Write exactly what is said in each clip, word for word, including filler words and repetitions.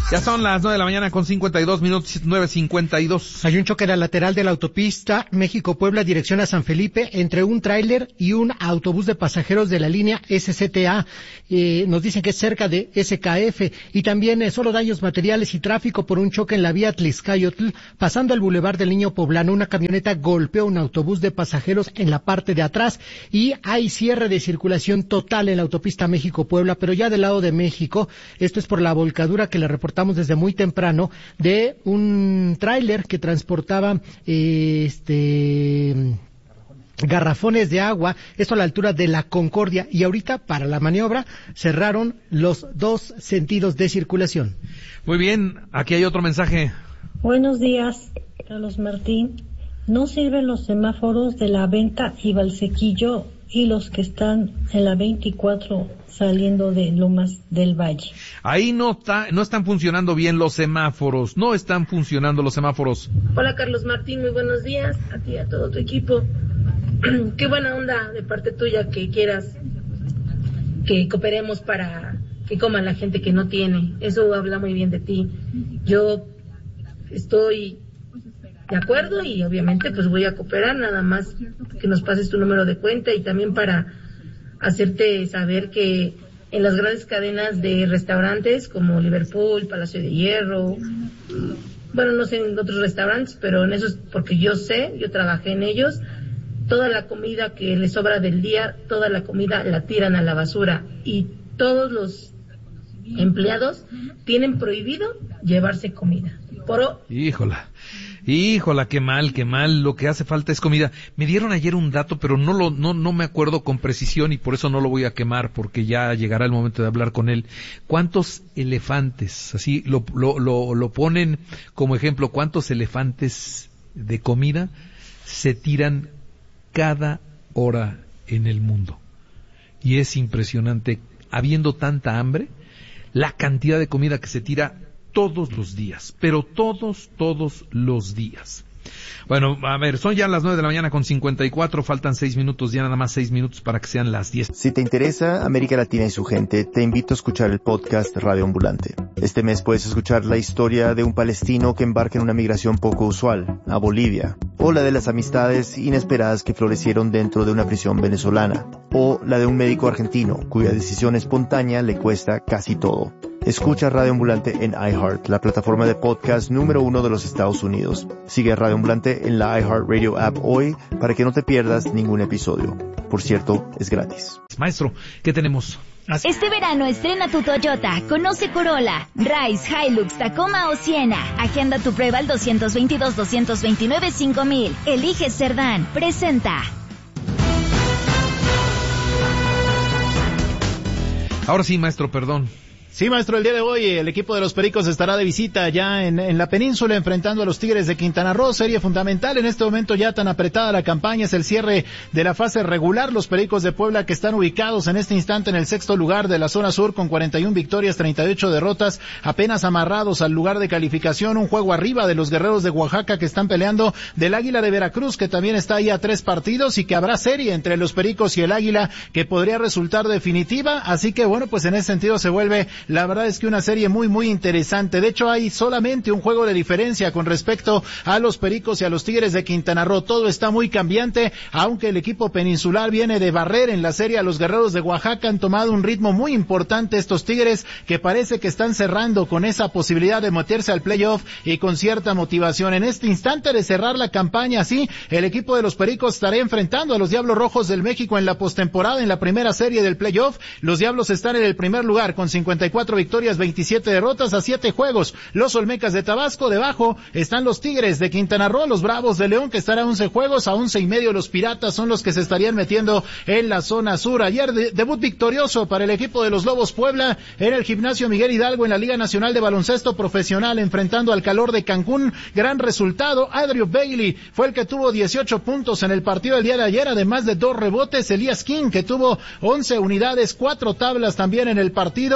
Ya son las nueve de la mañana con cincuenta y dos minutos, nueve cincuenta y dos. Hay un choque en la lateral de la autopista México-Puebla, dirección a San Felipe, entre un tráiler y un autobús de pasajeros de la línea S C T A. Eh, nos dicen que es cerca de S K F. Y también eh, solo daños materiales y tráfico por un choque en la vía Tlixcayotl, pasando el bulevar del Niño Poblano. Una camioneta golpeó un autobús de pasajeros en la parte de atrás y hay cierre de circulación total en la autopista México-Puebla, pero ya del lado de México, esto es por la volcadura que le reportamos desde muy temprano de un tráiler que transportaba eh, este garrafones de agua, esto a la altura de la Concordia, y ahorita para la maniobra cerraron los dos sentidos de circulación. Muy bien, aquí hay otro mensaje. Buenos días, Carlos Martín. No sirven los semáforos de la Venta y Valsequillo y los que están en la veinticuatro saliendo de Lomas del Valle. Ahí no está, no están funcionando bien los semáforos, no están funcionando los semáforos. Hola Carlos Martín, muy buenos días, a ti y a todo tu equipo. Qué buena onda de parte tuya que quieras que cooperemos para que coma la gente que no tiene. Eso habla muy bien de ti. Yo estoy de acuerdo y obviamente pues voy a cooperar, nada más que nos pases tu número de cuenta y también para hacerte saber que en las grandes cadenas de restaurantes como Liverpool, Palacio de Hierro, bueno, no sé en otros restaurantes, pero en esos, porque yo sé, yo trabajé en ellos, toda la comida que les sobra del día, toda la comida la tiran a la basura y todos los empleados tienen prohibido llevarse comida. Por... Híjola. Híjola, qué mal, qué mal, lo que hace falta es comida. Me dieron ayer un dato, pero no lo, no, no me acuerdo con precisión y por eso no lo voy a quemar, porque ya llegará el momento de hablar con él. ¿Cuántos elefantes, así lo, lo, lo, lo ponen como ejemplo, cuántos elefantes de comida se tiran cada hora en el mundo? Y es impresionante, habiendo tanta hambre, la cantidad de comida que se tira todos los días, pero todos, todos los días. Bueno, a ver, son ya las nueve de la mañana con cincuenta y cuatro, faltan seis minutos, ya nada más seis minutos para que sean las diez. Si te interesa América Latina y su gente, te invito a escuchar el podcast Radio Ambulante. Este mes puedes escuchar la historia de un palestino que embarca en una migración poco usual, a Bolivia, o la de las amistades inesperadas que florecieron dentro de una prisión venezolana, o la de un médico argentino cuya decisión espontánea le cuesta casi todo. Escucha Radio Ambulante en iHeart, la plataforma de podcast número uno de los Estados Unidos. Sigue Radio Ambulante en la iHeartRadio app hoy para que no te pierdas ningún episodio. Por cierto, es gratis. Maestro, ¿qué tenemos? Este verano estrena tu Toyota. Conoce Corolla, Rise, Hilux, Tacoma o Siena. Agenda tu prueba al dos dos dos, dos dos nueve, cinco mil. Elige Cerdán. Presenta. Ahora sí, maestro, perdón. Sí, maestro, el día de hoy el equipo de los Pericos estará de visita ya en, en la península enfrentando a los Tigres de Quintana Roo, serie fundamental en este momento ya tan apretada la campaña, es el cierre de la fase regular. Los Pericos de Puebla que están ubicados en este instante en el sexto lugar de la zona sur con cuarenta y una victorias, treinta y ocho derrotas, apenas amarrados al lugar de calificación, un juego arriba de los Guerreros de Oaxaca que están peleando, del Águila de Veracruz que también está ahí a tres partidos y que habrá serie entre los Pericos y el Águila que podría resultar definitiva, así que bueno, pues en ese sentido se vuelve, la verdad es que una serie muy muy interesante. De hecho hay solamente un juego de diferencia con respecto a los Pericos y a los Tigres de Quintana Roo. Todo está muy cambiante, aunque el equipo peninsular viene de barrer en la serie a los Guerreros de Oaxaca. Han tomado un ritmo muy importante estos Tigres que parece que están cerrando con esa posibilidad de meterse al playoff y con cierta motivación. En este instante de cerrar la campaña así, el equipo de los Pericos estará enfrentando a los Diablos Rojos del México en la postemporada, en la primera serie del playoff. Los Diablos están en el primer lugar con cincuenta y cuatro victorias, veintisiete derrotas a siete juegos. Los Olmecas de Tabasco, debajo están los Tigres de Quintana Roo, los Bravos de León que están a once juegos, a once y medio los Piratas son los que se estarían metiendo en la zona sur. Ayer de, debut victorioso para el equipo de los Lobos Puebla en el Gimnasio Miguel Hidalgo en la Liga Nacional de Baloncesto Profesional enfrentando al Calor de Cancún. Gran resultado, Adrio Bailey fue el que tuvo dieciocho puntos en el partido del día de ayer, además de dos rebotes. Elías King que tuvo once unidades, cuatro tablas también en el partido.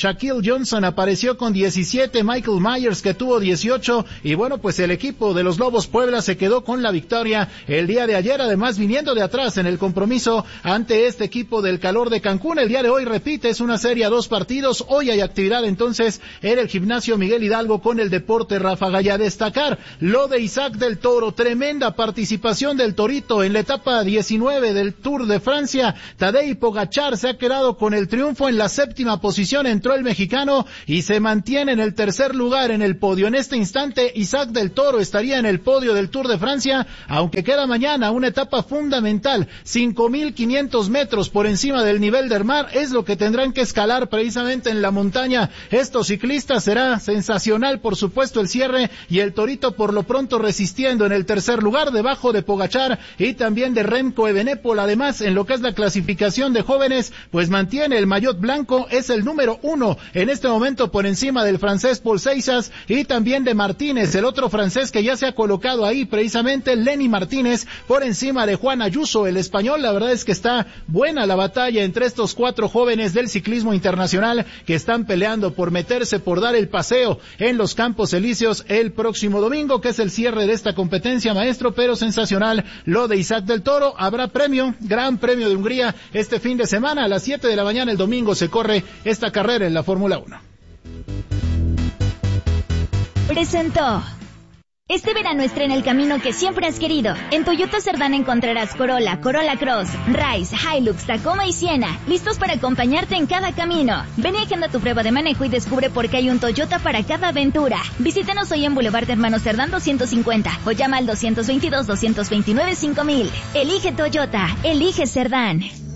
Shaquille Johnson apareció con diecisiete, Michael Myers que tuvo dieciocho, y bueno, pues el equipo de los Lobos Puebla se quedó con la victoria el día de ayer, además viniendo de atrás en el compromiso ante este equipo del Calor de Cancún. El día de hoy, repite, es una serie a dos partidos, hoy hay actividad entonces en el gimnasio Miguel Hidalgo con el Deporte Ráfaga. Y a destacar lo de Isaac del Toro, tremenda participación del Torito en la etapa diecinueve del Tour de Francia. Tadej Pogačar se ha quedado con el triunfo en la séptima posición, entró el mexicano y se mantiene en el tercer lugar en el podio. En este instante Isaac del Toro estaría en el podio del Tour de Francia, aunque queda mañana una etapa fundamental, cinco mil quinientos metros por encima del nivel del mar, es lo que tendrán que escalar precisamente en la montaña estos ciclistas. Será sensacional por supuesto el cierre, y el Torito por lo pronto resistiendo en el tercer lugar, debajo de Pogačar y también de Remco Evenepoel. Además, en lo que es la clasificación de jóvenes, pues mantiene el maillot blanco, es el número uno en este momento por encima del francés Paul Seixas y también de Martínez, el otro francés que ya se ha colocado ahí precisamente, Lenny Martínez, por encima de Juan Ayuso, el español. La verdad es que está buena la batalla entre estos cuatro jóvenes del ciclismo internacional que están peleando por meterse, por dar el paseo en los Campos Elíseos el próximo domingo, que es el cierre de esta competencia, maestro, pero sensacional lo de Isaac del Toro. Habrá premio, Gran Premio de Hungría este fin de semana, a las siete de la mañana el domingo se corre esta carrera en la Fórmula uno. Presentó. Este verano estrena el camino que siempre has querido. En Toyota Cerdán encontrarás Corolla, Corolla Cross, Rise, Hilux, Tacoma y Siena, listos para acompañarte en cada camino. Ven y agenda tu prueba de manejo y descubre por qué hay un Toyota para cada aventura. Visítanos hoy en Boulevard Hermanos Cerdán doscientos cincuenta o llama al dos veintidós, dos veintinueve, cinco mil. Elige Toyota, elige Cerdán.